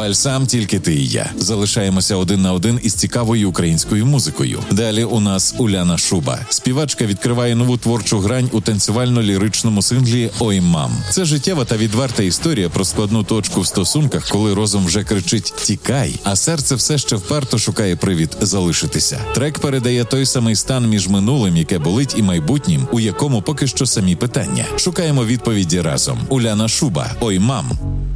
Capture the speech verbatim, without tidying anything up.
Бальсам «Тільки ти і я». Залишаємося один на один із цікавою українською музикою. Далі у нас Уляна Шуба. Співачка відкриває нову творчу грань у танцювально-ліричному синглі «Ой, мам». Це життєва та відверта історія про складну точку в стосунках, коли розум вже кричить «тікай», а серце все ще вперто шукає привід залишитися. Трек передає той самий стан між минулим, яке болить, і майбутнім, у якому поки що самі питання. Шукаємо відповіді разом. Уляна Шуба «Ой, мам».